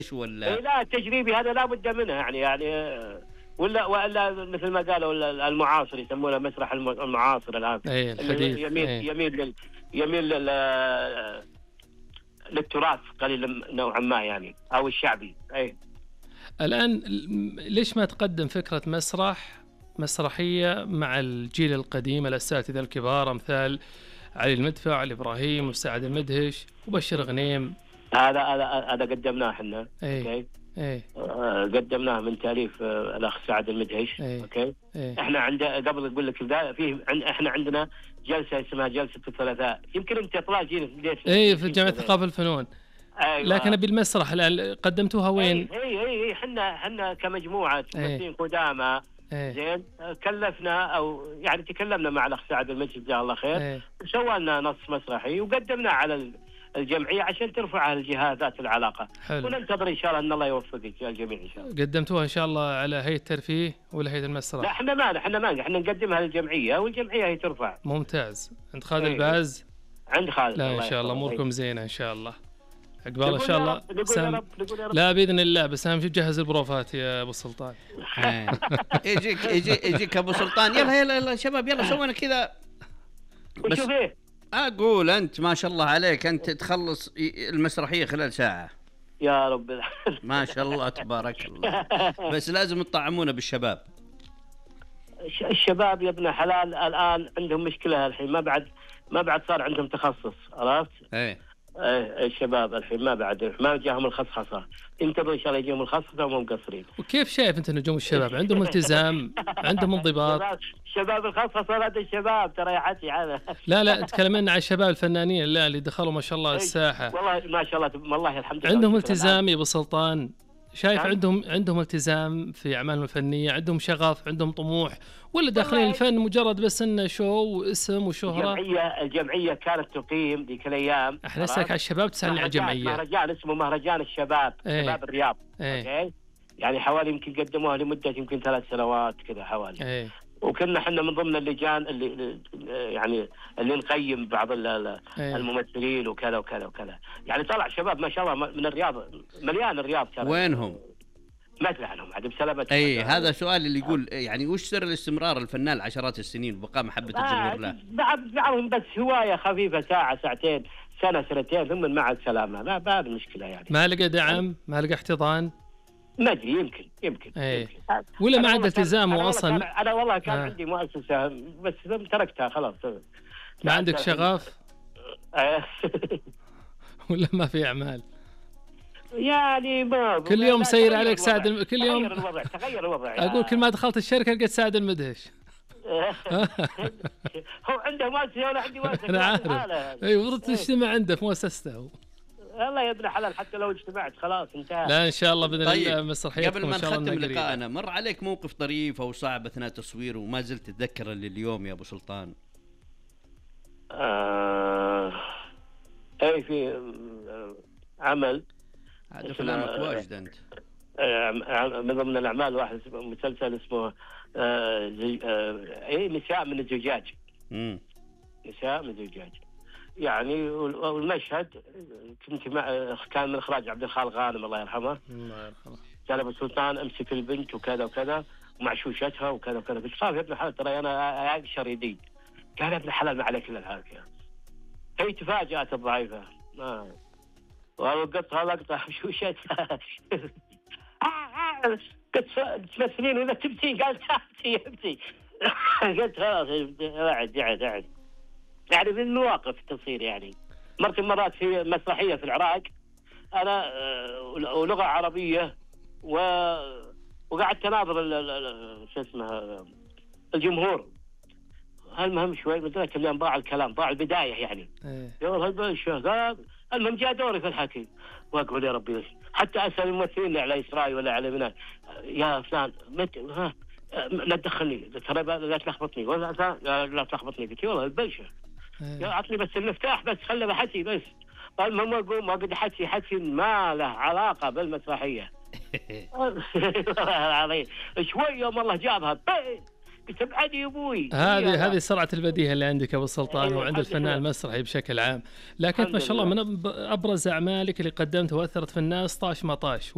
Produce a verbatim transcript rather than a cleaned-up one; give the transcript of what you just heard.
ولا؟ إيه لا التجريبي هذا لا بد منه يعني يعني ولا ولا مثل ما قالوا المعاصر يسمونه مسرح المعاصر الآن. ايه الحديث. يميل ايه. يميل لل يميل لل للتراث قليلا نوعا ما يعني أو الشعبي. أي الآن ليش ما تقدم فكرة مسرح مسرحية مع الجيل القديم الأساتذة الكبار أمثال علي المدفع، الإبراهيم، وسعد المدهش، وبشر غنيم؟ هذا هذا هذا قدمناه احنا. ايه. اوكي. ايه. آه قدمناه من تاليف آه الاخ سعد المدهش. ايه. اوكي. ايه. احنا عند قبل اقول لك فيه عن احنا عندنا جلسه اسمها جلسه الثلاثاء، يمكن انت طلعتين ليش؟ ايه في جامعه الثقافه والفنون. أيوة. لكن بالمسرح قدمتوها وين؟ اي اي اي احنا احنا كمجموعه ممثلين ايه. قدامى. ايه. زين كلفنا او يعني تكلمنا مع الاخ سعد المدهش جزاه الله خير. ايه. وسوى لنا نص مسرحي وقدمناه على الجمعيه عشان ترفعها الجهات ذات العلاقه. حلو. وننتظر ان شاء الله ان الله يوفقك يا الجميع ان شاء الله. قدمتوها ان شاء الله على هيئه الترفيه ولا هيئه المسرح؟ لا احنا ما احنا ما احنا نقدمها للجمعيه والجمعيه هي ترفع. ممتاز. عند خالد ايه. الباز؟ عند خالد. لا ان شاء الله اموركم زينه ان شاء الله. عقبال ان شاء الله. سام... لا باذن الله، بس اهم شيء جهز البروفات يا ابو سلطان. يجيك يجي يجيك ابو سلطان. يلا يلا يلا شباب يلا سوينا كذا. بس ايه اقول انت ما شاء الله عليك، انت تخلص المسرحيه خلال ساعه. يا رب ما شاء الله تبارك الله. بس لازم تطعمونا بالشباب. الشباب يا ابن حلال الان عندهم مشكله الحين، ما بعد ما بعد صار عندهم تخصص، عرفت؟ ايه ايه الشباب الحين ما بعد ما جاهم الخصخصه، انتظروا ان شاء الله يجيهم الخصخصه وهم مقصرين. وكيف شايف انت نجوم الشباب؟ عندهم التزام، عندهم انضباط؟ شباب, شباب الخصخصه ولاد الشباب ترى يا حتي هذا. لا لا تكلمنا عن الشباب الفنانين لا اللي دخلوا ما شاء الله الساحه. والله ما شاء الله والله الحمد لله. عندهم التزام يا ابو سلطان؟ شايف نعم؟ عندهم عندهم التزام في اعمالهم الفنيه؟ عندهم شغف؟ عندهم طموح؟ ولا داخلين الفن مجرد بس انه شو واسم وشهره؟ الجمعيه الجمعيه كانت تقيم ذيك الايام. احنا نسالك على الشباب تسالني على الجمعيه. مهرجان اسمه مهرجان الشباب. ايه. شباب الرياض. ايه. اوكي يعني حوالي يمكن قدموها لمده يمكن ثلاث سنوات كذا حوالي. ايه. وكنا احنا من ضمن اللجان اللي يعني اللي نقيم بعض ايه. الممثلين وكذا وكذا وكذا. يعني طلع شباب ما شاء الله من الرياض، مليان الرياض. وينهم؟ ما ادري عنهم عاد بسلامة. اي هذا سؤال اللي يقول يعني وش سر الاستمرار الفنان عشرات السنين وبقاء محبة الجمهور له؟ بعض بعضهم بس هواية خفيفة ساعة ساعتين سنة سنتين ثم مع السلامة. ما بعد مشكلة يعني. ما لقى دعم؟ ما لقى احتضان؟ ما ادري يمكن يمكن, ايه. يمكن. ولا ما عنده التزام اصلا؟ انا والله كان آه. عندي مؤسسة بس تركتها خلاص. ما عندك شغف؟ ولا ما في اعمال؟ يعني ما كل يوم سير عليك سعد الم... كل يوم تغير الوضع تغير الوضع. اقول كل ما دخلت الشركه لقيت سعد المدهش. هو عنده مؤسسه ولا عندي مؤسسه. انا عارف. اي المفروض تجتمع عنده في مؤسسته. والله يا ابن حلال حتى لو اجتمعت خلاص انتهى. لا ان شاء الله باذن طيب. الله مسرحيتكم قبل ما نختم لقاءنا، مر عليك موقف طريف او صعب اثناء تصوير وما زلت تتذكره لليوم يا ابو سلطان؟ آه... اي في عمل هذا كلامك واجد انت. من ضمن الاعمال واحد مسلسل اسمه آه زي... آه... اي نساء من الزجاج. امم نساء من الزجاج يعني. والمشهد كنت مع كان من اخراج عبد الخالق غانم الله يرحمه. الله يرحمه. قال ابو سلطان امسك البنت وكذا وكذا ومعشوشتها وكذا وكذا. قلت خاف يا ابن الحلال ترى انا اقشر يدي. قال يا ابن الحلال ما عليك الا العافيه. هي تفاجات الضعيفه. ما وقطها لقطه شوشتها. قلت تمثلين ولا تبكين؟ قال تبكي ابكي. قلت خلاص اقعد اقعد اقعد. يعني في المواقف تصير يعني مرت مرات في مسرحيه في العراق انا ولغه عربيه و وقعدت اناظر شو اسمه الجمهور. المهم شوي بدأت اللي ضاع الكلام ضاع البدايه يعني. يا والله الباشا قال المهم جاء دوري في الحكي واقول يا ربي حتى اسال الممثلين على اسرائيل ولا على بنات يا فلان مت ها لا تدخلني ترى لا تلخبطني ولا لا تلخبطني. قلت والله الباشا يا عطني بس المفتاح بس خله بحكي بس. المهم اقوم واقعد احكي حكي ما له علاقه بالمسرحيه. العظيم شوي يوم الله جابها قلت ابعد يا ابوي. هذه هذه سرعه البديهه اللي عندك ابو سلطان وعند الفنان المسرحي بشكل عام. لكن ما شاء الله من ابرز اعمالك اللي قدمتها واثرت في الناس طاش ما طاش.